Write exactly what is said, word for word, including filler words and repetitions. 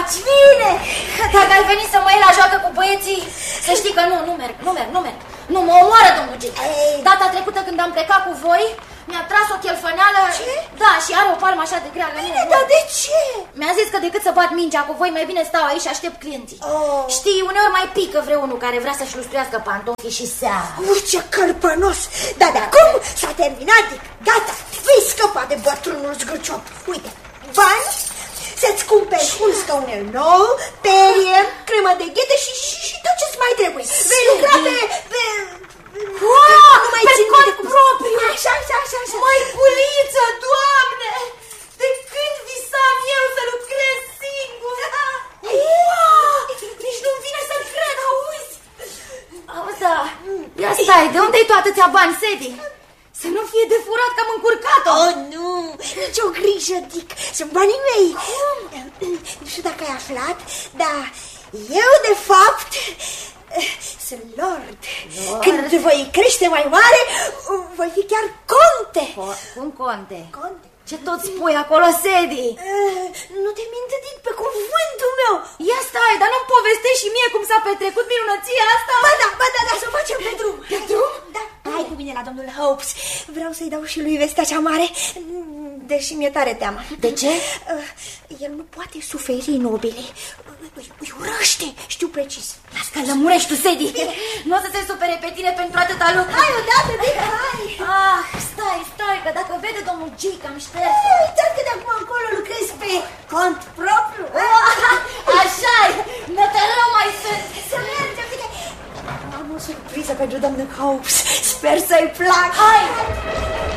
faci? Vine! Dacă ai venit să mă iei la joacă cu băieții, să știi că nu, nu merg, nu merg, nu merg. Nu, mă omoară, domnul Gica. Data trecută când am plecat cu voi, mi-a tras o chelfăneală. Ce? Da, și are o palmă așa de grea. Bine, dar de ce? Mi-a zis că decât să bat mingea cu voi, mai bine stau aici și aștept clienții. Oh. Știi, uneori mai pică vreunul care vrea să-și lustruiască pantofii și seara. Ui, ce cărpănos! Dar de acum s-a terminat, Dick. Gata, vei scăpa de bătrânul zgârciop. Uite, bani, să-ți cumperi un scaunel nou, perie, cremă de ghete și, și, și tot ce-ți mai trebuie. Vei lucra pe... pe... Wow, nu mai pe țin cont cum... propriu! Așa, așa, așa, așa. Măiculiță, Doamne! De când visam eu să lucrez singur? Wow! Nici nu-mi vine să cred, auzi? Auzi, da, ia stai, de unde-i tu atâția bani, Sedi? Să nu fie de furat că am încurcat-o. Oh, nu, nici o grijă, Dick, sunt banii mei. Nu știu dacă ai aflat, dar eu, de fapt, sunt lord. lord. Când voi crește mai mare, voi fi chiar conte. Cum conte? Conte. Ce tot spui acolo, Sedi? Uh, nu te mint, Dick, pe cuvântul meu. Ia stai, dar nu-mi povestești și mie cum s-a petrecut minunăția asta? Ba da, ba da, da, să o facem pe drum. Pe drum? Da, hai cu mine la domnul Hopes. Vreau să-i dau și lui vestea cea mare, deși mi-e tare teamă. De ce? Uh, el nu poate suferi nobilii. Îi, îi urăște, știu precis. Las că lămurești tu, Sedi. Nu o să se supere pe tine pentru atâta lucru. Hai odată, Dick, hai. Ah, stai, stai, că dacă vede domnul Gica, am șters. Uitați că de acum încolo lucrezi pe cont propriu. Așa-i, nătărău mai sunt. Să mergem, bine. Am o surpriză pentru domnul Hopes. Sper să-i placă. Hai!